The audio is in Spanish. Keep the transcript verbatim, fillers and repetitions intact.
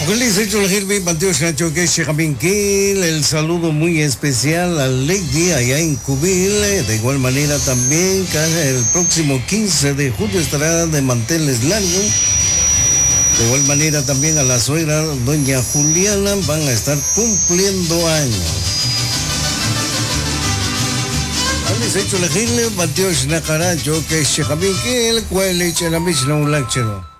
El saludo muy especial a Lady allá en Cubil. De igual manera también el próximo quince de julio estará de manteles largos. De igual manera también a la suegra doña Juliana van a estar cumpliendo años. Les he hecho elegirle, Mateo Shnakara, yo que Shekabin, que el cual le echa la misma un lachero.